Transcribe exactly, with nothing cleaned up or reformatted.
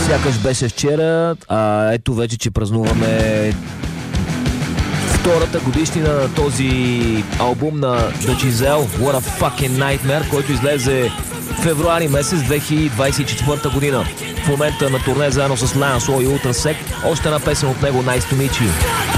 Сякаш беше вчера, а ето вече, че празнуваме втората годишнина на този албум на The Giselle, What a Fucking Nightmare, който излезе февруари месец две хиляди двадесет и четвърта година. В момента на турне заедно с Lions Law и Ultrasec, още една песен от него, Nice to Meet You.